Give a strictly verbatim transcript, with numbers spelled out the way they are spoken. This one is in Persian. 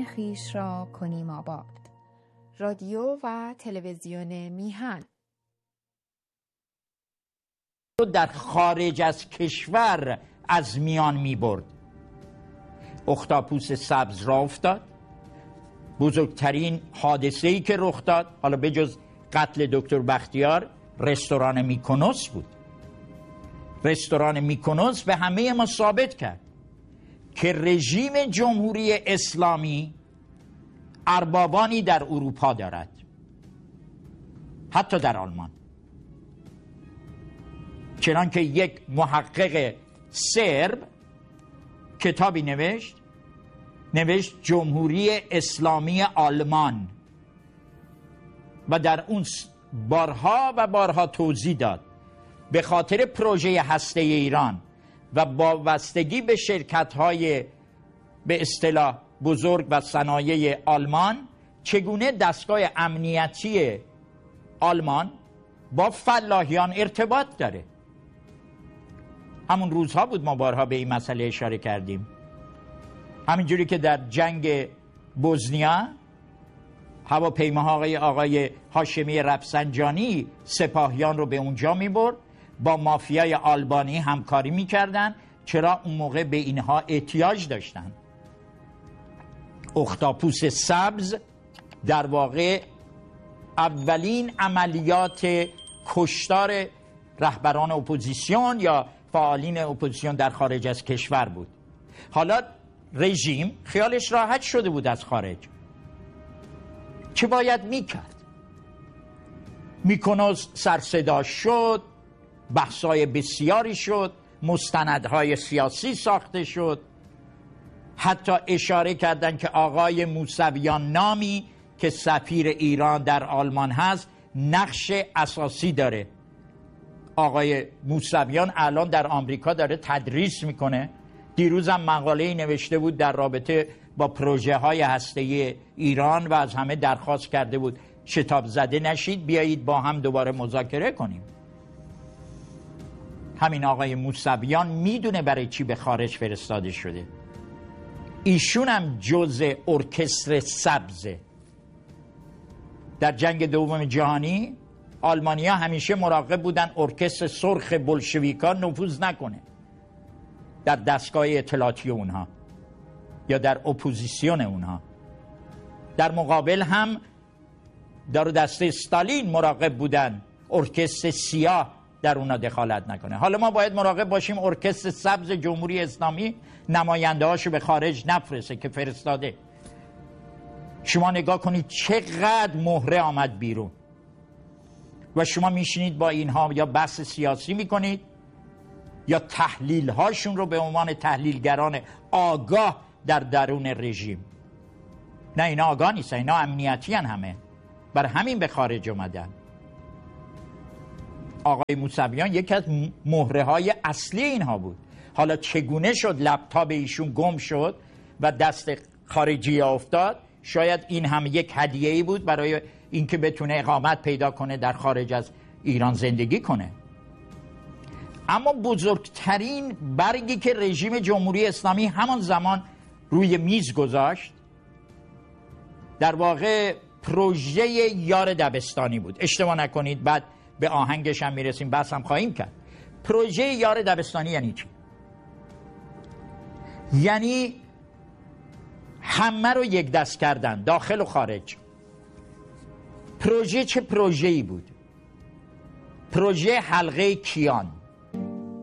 خیش را کنیم آباد. رادیو و تلویزیون میهن در خارج از کشور از میان می برد. اختاپوس سبز را افتاد. بزرگترین حادثه‌ای که رخ داد، حالا بجز قتل دکتر بختیار، رستوران میکونوس بود. رستوران میکونوس به همه ما ثابت کرد که رژیم جمهوری اسلامی اربابانی در اروپا دارد، حتی در آلمان. چنانکه یک محقق سرب کتابی نوشت نوشت جمهوری اسلامی آلمان و در اون بارها و بارها توضیح داد به خاطر پروژه هسته ایران و وابستگی به شرکت‌های به اصطلاح بزرگ و صنایع آلمان چگونه دستگاه امنیتی آلمان با فلاحیان ارتباط داره. همون روزها بود ما بارها به این مسئله اشاره کردیم. همینجوری که در جنگ بوسنیا هواپیماهای آقای هاشمی رفسنجانی سپاهیان رو به اونجا میبرد، با مافیای آلبانی همکاری میکردن. چرا؟ اون موقع به اینها احتیاج داشتن. اختاپوس سبز در واقع اولین عملیات کشتار رهبران اپوزیسیون یا فعالین اپوزیسیون در خارج از کشور بود. حالا رژیم خیالش راحت شده بود از خارج. چه باید میکرد؟ میکونوس سرصدا شد، بحثای بسیاری شد، مستندهای سیاسی ساخته شد. حتی اشاره کردن که آقای موسویان نامی که سفیر ایران در آلمان هست نقش اساسی داره. آقای موسویان الان در آمریکا داره تدریس میکنه. دیروزم مقاله‌ای نوشته بود در رابطه با پروژه های هسته ایران و از همه درخواست کرده بود شتاب زده نشید، بیایید با هم دوباره مذاکره کنیم. همین آقای موسویان میدونه برای چی به خارج فرستاده شده. ایشون هم جزء ارکستر سبزه. در جنگ دوم جهانی آلمانیا همیشه مراقب بودن ارکستر سرخ بولشویکا نفوذ نکنه در دستگاه اطلاعاتی اونها یا در اپوزیسیون اونها. در مقابل هم در دسته استالین مراقب بودن ارکستر سیاه در اونها دخالت نکنه. حالا ما باید مراقب باشیم ارکستر سبز جمهوری اسلامی نماینده هاشو به خارج نفرسته که فرستاده. شما نگاه کنید چقدر مهره آمد بیرون و شما میشینید با اینها یا بحث سیاسی میکنید یا تحلیل هاشون رو به عنوان تحلیلگران آگاه در درون رژیم. نه، اینا آگاه نیستن، اینا امنیتی هن همه، بر همین به خارج اومدن. آقای موسویان یکی از مهره های اصلی اینها بود. حالا چگونه شد لپتاپ ایشون گم شد و دست خارجی افتاد؟ شاید این هم یک هدیه‌ای بود برای اینکه بتونه اقامت پیدا کنه در خارج از ایران زندگی کنه. اما بزرگترین برگی که رژیم جمهوری اسلامی همان زمان روی میز گذاشت در واقع پروژه یار دبستانی بود. اشتباه نکنید، بعد به آهنگش هم میرسیم، بحث هم خواهیم کرد. پروژه یار دبستانی یعنی چی؟ یعنی همه رو یک دست کردن، داخل و خارج. پروژه چه پروژه‌ای بود؟ پروژه حلقه کیان.